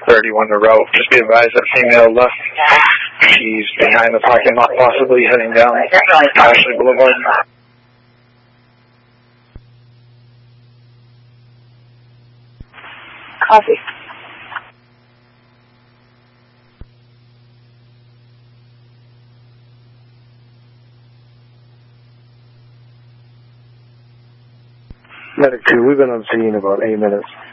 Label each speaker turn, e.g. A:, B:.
A: 31 to route. Just be advised that female left. She's behind the parking lot, possibly heading down Ashley Boulevard.
B: Coffee.
A: Medic 2, we've been on scene about 8 minutes.